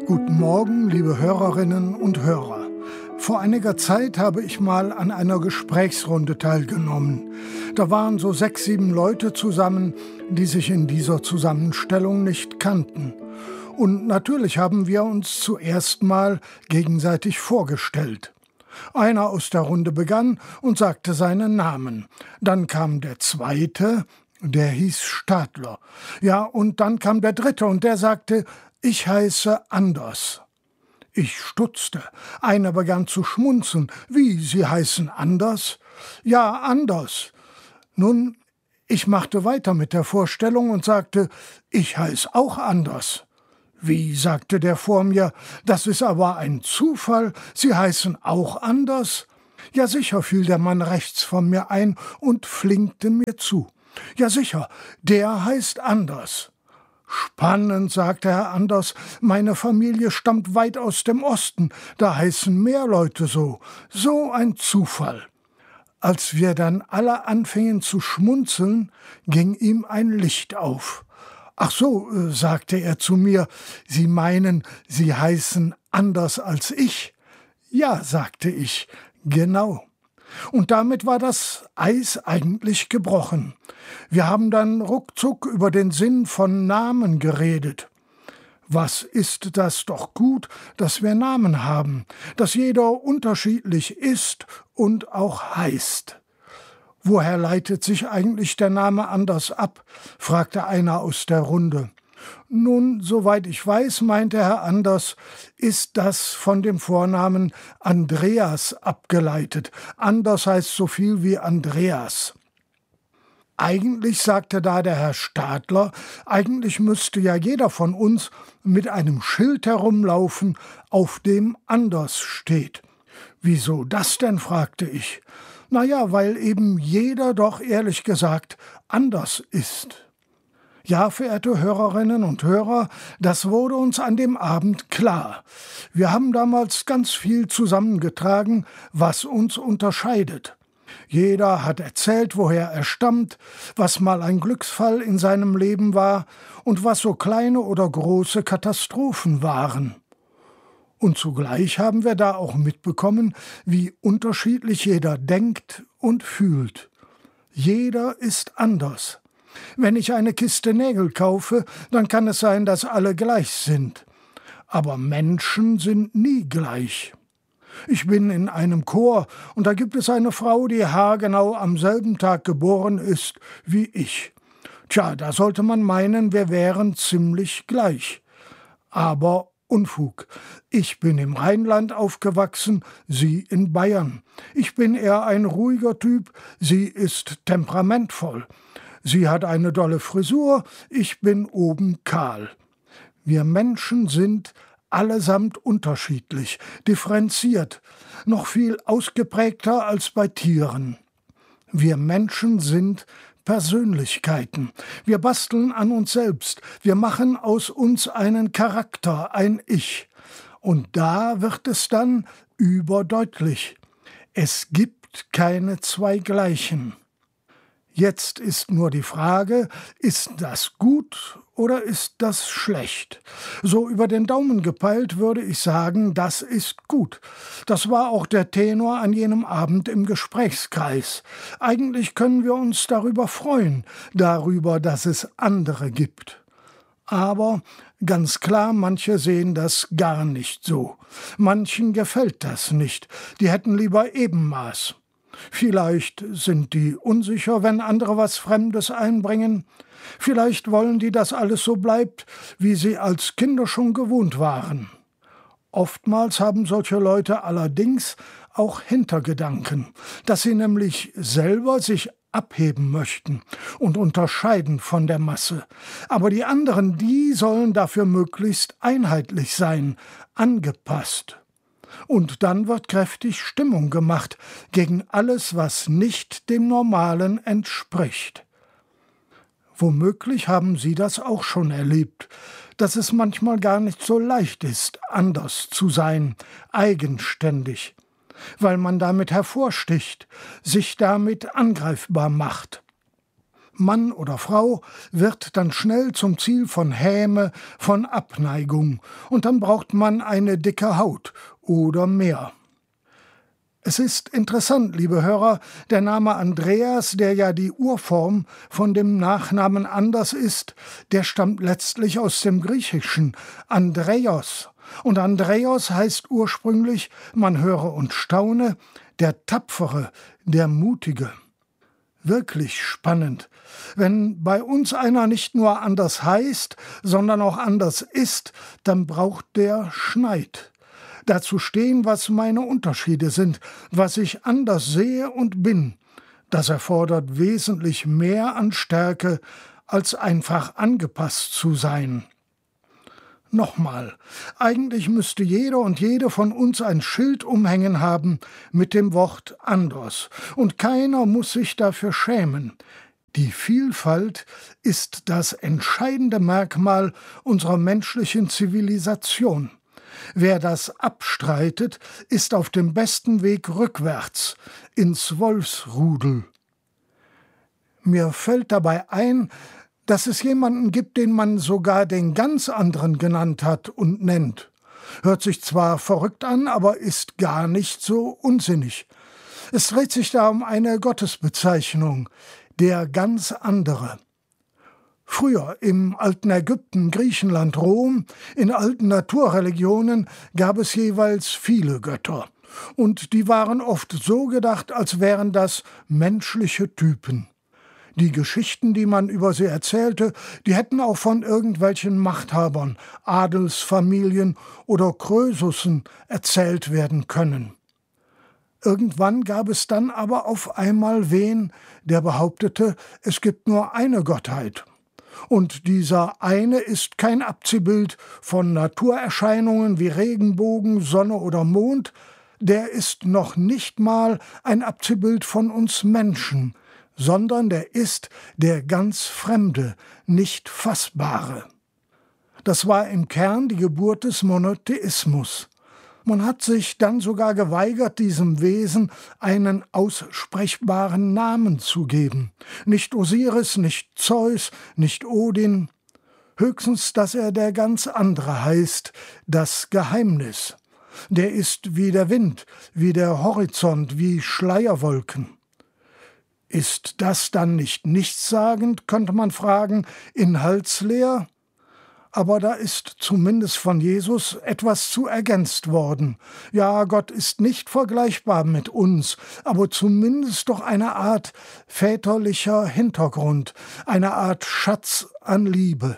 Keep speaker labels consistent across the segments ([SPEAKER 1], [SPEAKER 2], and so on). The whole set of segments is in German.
[SPEAKER 1] Guten Morgen, liebe Hörerinnen und Hörer. Vor einiger Zeit habe ich mal an einer Gesprächsrunde teilgenommen. Da waren so 6, 7 Leute zusammen, die sich in dieser Zusammenstellung nicht kannten. Und natürlich haben wir uns zuerst mal gegenseitig vorgestellt. Einer aus der Runde begann und sagte seinen Namen. Dann kam der zweite, der hieß Stadler. Ja, und dann kam der dritte und der sagte: Ich heiße Anders. Ich stutzte. Einer begann zu schmunzeln. Wie, Sie heißen Anders? Ja, Anders. Nun, ich machte weiter mit der Vorstellung und sagte: Ich heiße auch Anders. Wie, sagte der vor mir, das ist aber ein Zufall. Sie heißen auch Anders? Ja, sicher, fiel der Mann rechts von mir ein und flinkte mir zu. Ja, sicher, der heißt Anders. Spannend, sagte Herr Anders, meine Familie stammt weit aus dem Osten, da heißen mehr Leute so. So ein Zufall. Als wir dann alle anfingen zu schmunzeln, ging ihm ein Licht auf. Ach so, sagte er zu mir, Sie meinen, Sie heißen anders als ich? Ja, sagte ich, genau. Und damit war das Eis eigentlich gebrochen. Wir haben dann ruckzuck über den Sinn von Namen geredet. Was ist das doch gut, dass wir Namen haben, dass jeder unterschiedlich ist und auch heißt. Woher leitet sich eigentlich der Name Anders ab? Fragte einer aus der Runde. Nun, soweit ich weiß, meinte Herr Anders, ist das von dem Vornamen Andreas abgeleitet. Anders heißt so viel wie Andreas. Eigentlich, sagte da der Herr Stadler, eigentlich müsste ja jeder von uns mit einem Schild herumlaufen, auf dem Anders steht. Wieso das denn, fragte ich. Na ja, weil eben jeder doch ehrlich gesagt anders ist. Ja, verehrte Hörerinnen und Hörer, das wurde uns an dem Abend klar. Wir haben damals ganz viel zusammengetragen, was uns unterscheidet. Jeder hat erzählt, woher er stammt, was mal ein Glücksfall in seinem Leben war und was so kleine oder große Katastrophen waren. Und zugleich haben wir da auch mitbekommen, wie unterschiedlich jeder denkt und fühlt. Jeder ist anders. Wenn ich eine Kiste Nägel kaufe, dann kann es sein, dass alle gleich sind. Aber Menschen sind nie gleich. Ich bin in einem Chor und da gibt es eine Frau, die haargenau am selben Tag geboren ist wie ich. Tja, da sollte man meinen, wir wären ziemlich gleich. Aber Unfug. Ich bin im Rheinland aufgewachsen, sie in Bayern. Ich bin eher ein ruhiger Typ, sie ist temperamentvoll. Sie hat eine dolle Frisur, ich bin oben kahl. Wir Menschen sind allesamt unterschiedlich, differenziert, noch viel ausgeprägter als bei Tieren. Wir Menschen sind Persönlichkeiten. Wir basteln an uns selbst. Wir machen aus uns einen Charakter, ein Ich. Und da wird es dann überdeutlich. Es gibt keine zwei Gleichen. Jetzt ist nur die Frage, ist das gut oder ist das schlecht? So über den Daumen gepeilt würde ich sagen, das ist gut. Das war auch der Tenor an jenem Abend im Gesprächskreis. Eigentlich können wir uns darüber freuen, darüber, dass es andere gibt. Aber ganz klar, manche sehen das gar nicht so. Manchen gefällt das nicht. Die hätten lieber Ebenmaß. Vielleicht sind die unsicher, wenn andere was Fremdes einbringen. Vielleicht wollen die, dass alles so bleibt, wie sie als Kinder schon gewohnt waren. Oftmals haben solche Leute allerdings auch Hintergedanken, dass sie nämlich selber sich abheben möchten und unterscheiden von der Masse. Aber die anderen, die sollen dafür möglichst einheitlich sein, angepasst. Und dann wird kräftig Stimmung gemacht gegen alles, was nicht dem Normalen entspricht. Womöglich haben Sie das auch schon erlebt, dass es manchmal gar nicht so leicht ist, anders zu sein, eigenständig, weil man damit hervorsticht, sich damit angreifbar macht. Mann oder Frau, wird dann schnell zum Ziel von Häme, von Abneigung, und dann braucht man eine dicke Haut oder mehr. Es ist interessant, liebe Hörer, der Name Andreas, der ja die Urform von dem Nachnamen Anders ist, der stammt letztlich aus dem Griechischen, Andreios. Und Andreios heißt ursprünglich, man höre und staune, der Tapfere, der Mutige. Wirklich spannend. Wenn bei uns einer nicht nur anders heißt, sondern auch anders ist, dann braucht der Schneid. Dazu stehen, was meine Unterschiede sind, was ich anders sehe und bin. Das erfordert wesentlich mehr an Stärke, als einfach angepasst zu sein. Nochmal, eigentlich müsste jeder und jede von uns ein Schild umhängen haben mit dem Wort anders. Und keiner muss sich dafür schämen. Die Vielfalt ist das entscheidende Merkmal unserer menschlichen Zivilisation. Wer das abstreitet, ist auf dem besten Weg rückwärts, ins Wolfsrudel. Mir fällt dabei ein, dass es jemanden gibt, den man sogar den ganz anderen genannt hat und nennt. Hört sich zwar verrückt an, aber ist gar nicht so unsinnig. Es dreht sich da um eine Gottesbezeichnung, der ganz andere. Früher im alten Ägypten, Griechenland, Rom, in alten Naturreligionen gab es jeweils viele Götter. Und die waren oft so gedacht, als wären das menschliche Typen. Die Geschichten, die man über sie erzählte, die hätten auch von irgendwelchen Machthabern, Adelsfamilien oder Krösussen erzählt werden können. Irgendwann gab es dann aber auf einmal wen, der behauptete, es gibt nur eine Gottheit. Und dieser eine ist kein Abziehbild von Naturerscheinungen wie Regenbogen, Sonne oder Mond, der ist noch nicht mal ein Abziehbild von uns Menschen, sondern der ist der ganz Fremde, nicht Fassbare. Das war im Kern die Geburt des Monotheismus. Man hat sich dann sogar geweigert, diesem Wesen einen aussprechbaren Namen zu geben. Nicht Osiris, nicht Zeus, nicht Odin. Höchstens, dass er der ganz andere heißt, das Geheimnis. Der ist wie der Wind, wie der Horizont, wie Schleierwolken. Ist das dann nicht nichtssagend, könnte man fragen, inhaltsleer? Aber da ist zumindest von Jesus etwas zu ergänzt worden. Ja, Gott ist nicht vergleichbar mit uns, aber zumindest doch eine Art väterlicher Hintergrund, eine Art Schatz an Liebe.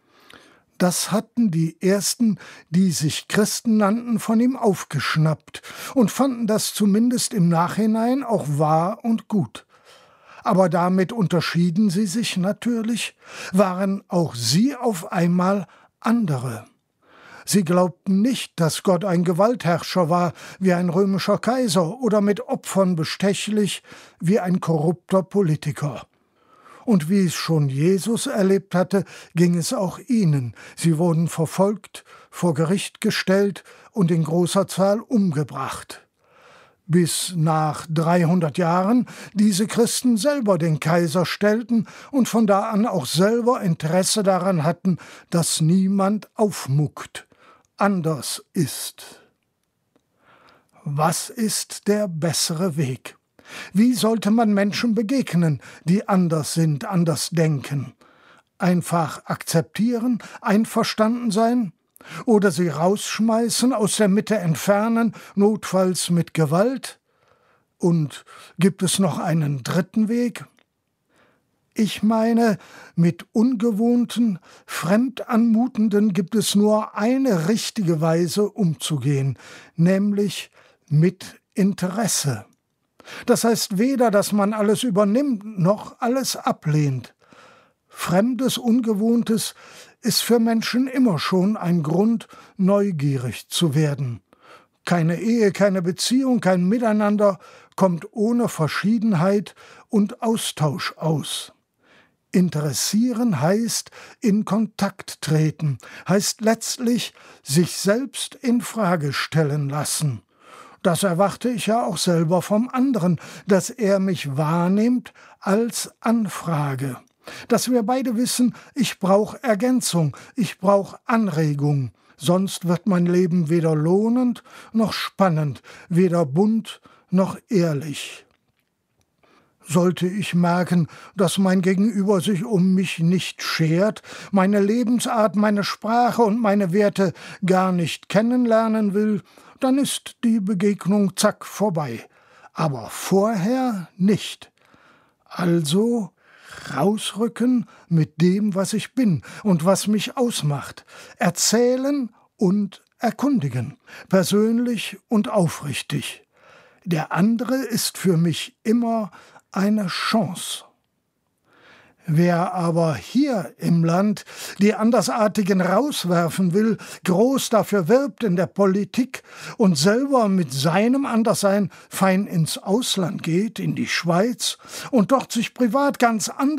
[SPEAKER 1] Das hatten die Ersten, die sich Christen nannten, von ihm aufgeschnappt und fanden das zumindest im Nachhinein auch wahr und gut. Aber damit unterschieden sie sich natürlich, waren auch sie auf einmal andere. Sie glaubten nicht, dass Gott ein Gewaltherrscher war wie ein römischer Kaiser oder mit Opfern bestechlich wie ein korrupter Politiker. Und wie es schon Jesus erlebt hatte, ging es auch ihnen. Sie wurden verfolgt, vor Gericht gestellt und in großer Zahl umgebracht. Bis nach 300 Jahren diese Christen selber den Kaiser stellten und von da an auch selber Interesse daran hatten, dass niemand aufmuckt, anders ist. Was ist der bessere Weg? Wie sollte man Menschen begegnen, die anders sind, anders denken? Einfach akzeptieren, einverstanden sein? Oder sie rausschmeißen, aus der Mitte entfernen, notfalls mit Gewalt? Und gibt es noch einen dritten Weg? Ich meine, mit ungewohnten, fremd anmutenden gibt es nur eine richtige Weise umzugehen, nämlich mit Interesse. Das heißt weder, dass man alles übernimmt, noch alles ablehnt. Fremdes, Ungewohntes ist für Menschen immer schon ein Grund, neugierig zu werden. Keine Ehe, keine Beziehung, kein Miteinander kommt ohne Verschiedenheit und Austausch aus. Interessieren heißt in Kontakt treten, heißt letztlich sich selbst in Frage stellen lassen. Das erwarte ich ja auch selber vom anderen, dass er mich wahrnimmt als Anfrage. Dass wir beide wissen, ich brauche Ergänzung, ich brauche Anregung. Sonst wird mein Leben weder lohnend noch spannend, weder bunt noch ehrlich. Sollte ich merken, dass mein Gegenüber sich um mich nicht schert, meine Lebensart, meine Sprache und meine Werte gar nicht kennenlernen will, dann ist die Begegnung zack vorbei. Aber vorher nicht. Also rausrücken mit dem, was ich bin und was mich ausmacht. Erzählen und erkundigen. Persönlich und aufrichtig. Der andere ist für mich immer eine Chance. Wer aber hier im Land die Andersartigen rauswerfen will, groß dafür wirbt in der Politik und selber mit seinem Anderssein fein ins Ausland geht, in die Schweiz, und dort sich privat ganz anders